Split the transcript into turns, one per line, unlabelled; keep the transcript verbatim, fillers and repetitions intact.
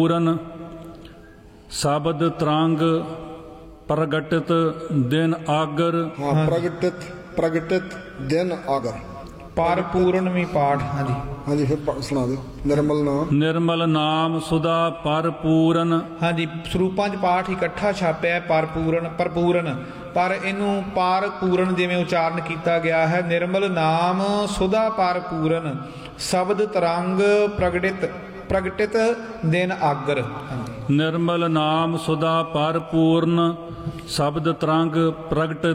ਪੂਰਨ ਸ਼ਬਦ ਤਰੰਗ ਪ੍ਰਗਟਿਤ ਦਿਨ ਆਗਰ।
ਹਾਂ, ਪ੍ਰਗਟਿਤ ਪ੍ਰਗਟਿਤ ਦਿਨ ਆਗਰ।
ਪਰ ਪੂਰਨ ਵੀ ਪਾਠ। ਹਾਂਜੀ
ਹਾਂਜੀ, ਫਿਰ ਪ- ਸੁਣਾ ਦਿਓ। ਨਿਰਮਲ ਨਾਮ
ਨਿਰਮਲ ਨਾਮ ਸੁਦਾ ਪਰ ਪੂਰਨ।
ਹਾਂਜੀ, ਸਰੂਪਾਂ 'ਚ ਪਾਠ ਇਕੱਠਾ ਛਾਪਿਆ ਪਰ ਪੂਰਨ ਭਰਪੂਰਨ, ਪਰ ਇਹਨੂੰ ਪਰ ਪੂਰਨ ਜਿਵੇਂ ਉਚਾਰਨ ਕੀਤਾ ਗਿਆ ਹੈ। ਨਿਰਮਲ ਨਾਮ ਸੁਦਾ ਪਰ ਪੂਰਨ ਸ਼ਬਦ ਤਰੰਗ ਪ੍ਰਗਟਿਤ ਪ੍ਰਗਟਿਤ ਦਿਨ ਆਗਰ। ਹਾਂਜੀ,
ਨਿਰਮਲ ਨਾਮ ਸੁਦਾ ਪਰ ਪੂਰਨ ਸ਼ਬਦ ਤਰੰਗ ਪ੍ਰਗਟ